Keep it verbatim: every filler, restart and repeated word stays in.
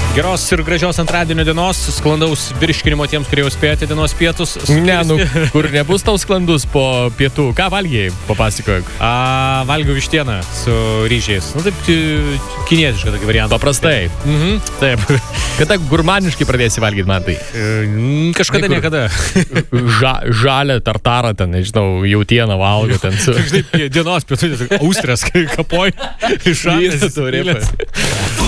Geros ir gražios antradienio dienos, sklandaus virškinimo tiems, kurie jau spėjote dienos pietus. Ne, nu, kur nebus tau sklandus po pietų. Ką valgėjai, papasakok. A, valgiau vištieną su ryžiais. Nu, taip, kinietišką tokį variantą. Paprastai. Mhm, taip. Kada gurmaniškai pradėsi valgyti, man tai? E, kažkada, Niekur. niekada. Ža, žalę tartarą ten, nežinau, jautieną valgo ten su... Žinai, dienos pietų, austrės kapoj, iš Visą taurė.